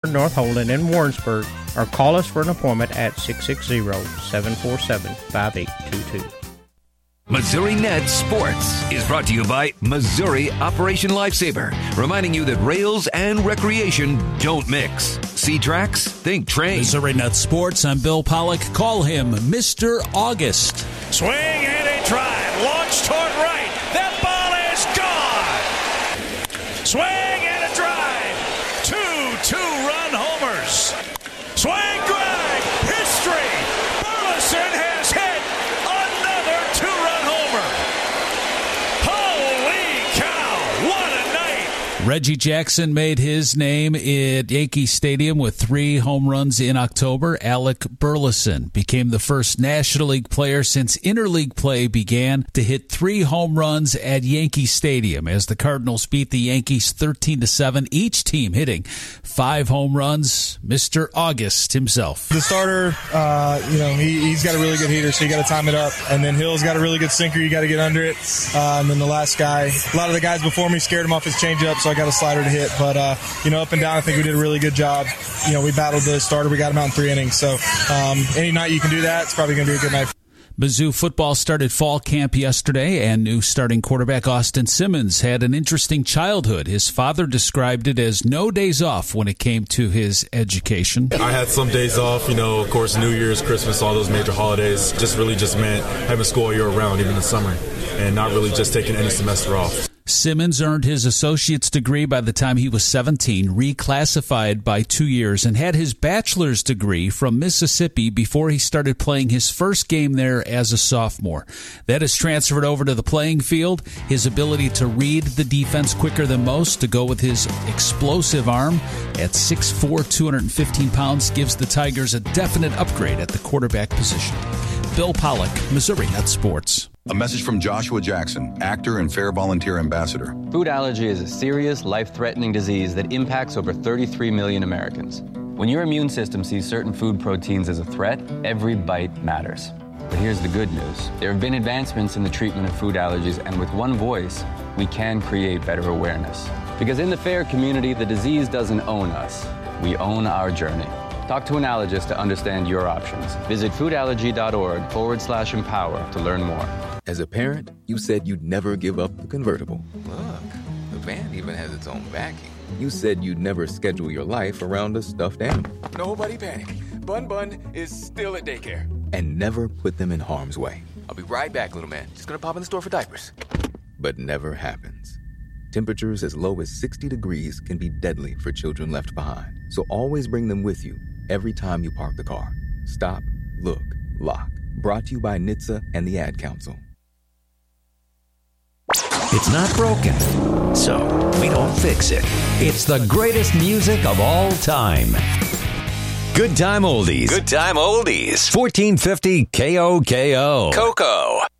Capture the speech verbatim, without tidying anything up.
Sanford North Holden in Warrensburg, or call us for an appointment at six six zero, seven four seven, five eight two two. Missouri Net Sports is brought to you by Missouri Operation Lifesaver, reminding you that rails and recreation don't mix. See tracks? Think train. Missouri Net Sports, I'm Bill Pollock. Call him Mister August. Swing and a drive. Launch toward right. That ball is gone. Swing and a drive. Two two-run homers. Swing, drive. History. Burleson has hit another two-run homer. Holy cow. What a night. Reggie Jackson made his name at Yankee Stadium with three home runs in October. Alec Burleson became the first National League player since interleague play began to hit three home runs at Yankee Stadium as the Cardinals beat the Yankees thirteen to seven, each team hitting five home runs. Mister August himself. The starter, uh, you know, he, he's got a really good heater, so you got to time it up. And then Hill's got a really good sinker. You got to get under it. Uh, and then the last guy, a lot of the guys before me scared him off his changeup, so I got a slider to hit. But, uh, you know, up and down, I think we did a really good job. You know, we battled the starter. We got him out in three innings. So um, any night you can do that, it's probably going to be a good night. Mizzou football started fall camp yesterday, and new starting quarterback Austin Simmons had an interesting childhood. His father described it as no days off when it came to his education. I had some days off, you know, of course, New Year's, Christmas, all those major holidays. Just really just meant having school all year round, even in the summer, and not really just taking any semester off. Simmons earned his associate's degree by the time he was seventeen, reclassified by two years, and had his bachelor's degree from Mississippi before he started playing his first game there as a sophomore. That is transferred over to the playing field. His ability to read the defense quicker than most, to go with his explosive arm at six foot four, two hundred fifteen pounds, gives the Tigers a definite upgrade at the quarterback position. Bill Pollock, Missouri Net Sports. A message from Joshua Jackson, actor and Fair Volunteer Ambassador. Food allergy is a serious, life-threatening disease that impacts over thirty-three million Americans. When your immune system sees certain food proteins as a threat, every bite matters. But here's the good news. There have been advancements in the treatment of food allergies, and with one voice, we can create better awareness. Because in the FAIR community, the disease doesn't own us. We own our journey. Talk to an allergist to understand your options. Visit foodallergy.org forward slash empower to learn more. As a parent, you said you'd never give up the convertible. Look, the van even has its own backing. You said you'd never schedule your life around a stuffed animal. Nobody panic. Bun Bun is still at daycare. And never put them in harm's way. I'll be right back, little man. Just gonna pop in the store for diapers. But never happens. Temperatures as low as sixty degrees can be deadly for children left behind. So always bring them with you every time you park the car. Stop, look, lock. Brought to you by N H T S A and the Ad Council. It's not broken, so we don't fix it. It's the greatest music of all time. Good Time Oldies. Good Time Oldies. fourteen fifty K O K O. Coco.